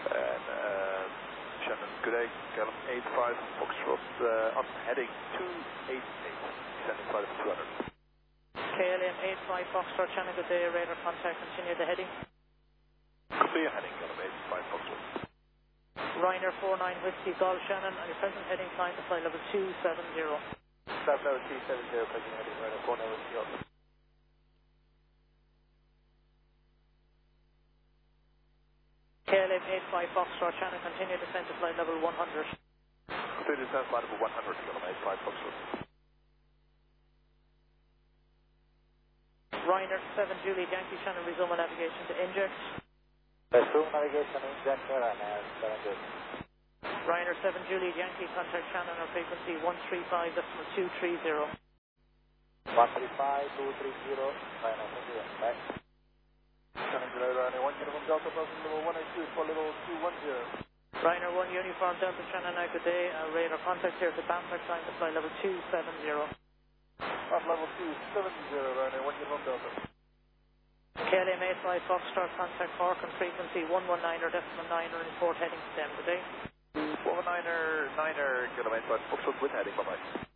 And Shannon, good day, Gallop 85 Foxtrot on heading 288, descending flight of 200. KLM 85 Foxtrot, Shannon, good day, radar contact, continue the heading. Could be a heading, Gallop 85 Foxtrot. Ryanair 49 Whiskey Golf, Shannon, on your present heading, climb to flight level 270. Flight level 270, present heading, Ryanair 49 Whiskey Golf. KLM 85 Foxtrot, Shannon, continue descent to flight level 100. Continue descent flight level 100, Gallop 85 Foxtrot. Ryanair 7 Juliet Yankee, Shannon, resume navigation to inject. Resume navigation inject, Ryanair 7 Juliet. Ryanair 7 Juliet Yankee, contact Shannon on frequency 135.230. 135.230, Ryanair 7 Juliet, back. Shannon, Juliet, Ryanair 1 Uniform Delta, present level 182 for level 210. Ryanair 1 Uniform Delta, Shannon, now good day, radar contact here at the Bamford, climb to flight level 270. At level 270, Ryanair 1 Uniform Delta. KLM 85 Foxtrot, contact Cork on frequency 119.9 or report heading to them, good day. 119er, Gallop 85 Foxtrot with heading, bye-bye.